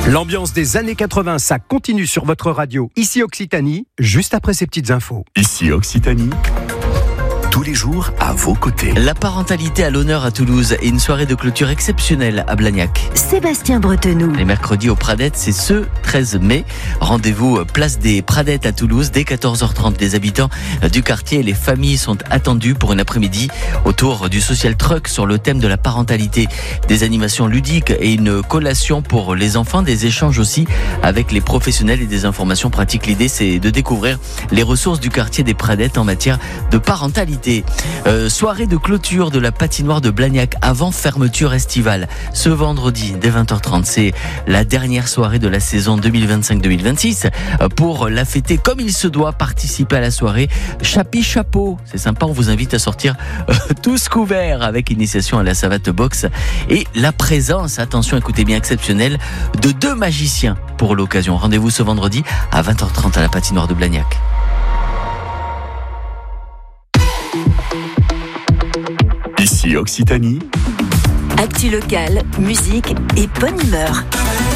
L'ambiance des années 80, ça continue sur votre radio. Ici Occitanie, juste après ces petites infos. Ici Occitanie, tous les jours à vos côtés. La parentalité à l'honneur à Toulouse et une soirée de clôture exceptionnelle à Blagnac. Sébastien Bretenoux. Les mercredis aux Pradettes, c'est ce 13 mai. Rendez-vous place des Pradettes à Toulouse dès 14h30. Les habitants du quartier et les familles sont attendus pour une après-midi autour du social truck sur le thème de la parentalité. Des animations ludiques et une collation pour les enfants, des échanges aussi avec les professionnels et des informations pratiques. L'idée, c'est de découvrir les ressources du quartier des Pradettes en matière de parentalité. Soirée de clôture de la patinoire de Blagnac avant fermeture estivale. Ce vendredi, dès 20h30, c'est la dernière soirée de la saison 2025-2026. Pour la fêter comme il se doit, participer à la soirée Chapi Chapeau. C'est sympa, on vous invite à sortir tous couverts avec initiation à la savate boxe et la présence, attention, écoutez bien, exceptionnelle, de 2 magiciens pour l'occasion. Rendez-vous ce vendredi à 20h30 à la patinoire de Blagnac. Ici Occitanie, Actu locale, musique et bonne humeur.